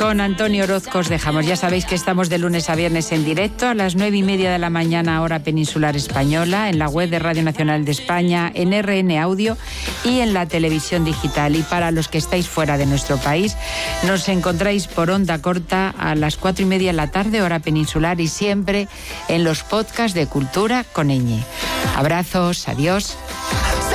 Con Antonio Orozco os dejamos. Ya sabéis que estamos de lunes a viernes en directo a las 9:30 de la mañana, hora peninsular española, en la web de Radio Nacional de España, en RN Audio y en la televisión digital. Y para los que estáis fuera de nuestro país, nos encontráis por onda corta a las 4:30 de la tarde, hora peninsular, y siempre en los podcasts de Cultura con Ñ. Abrazos, adiós.